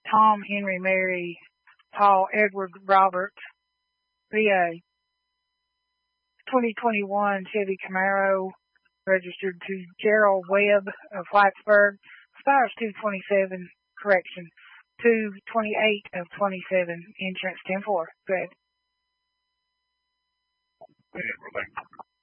Tom Henry Mary Paul Edward Robert VA. 2021 Chevy Camaro registered to Gerald Webb of Whitesburg. Expires 2/27, correction, 2/28 of 27. Insurance 10-4. Go ahead.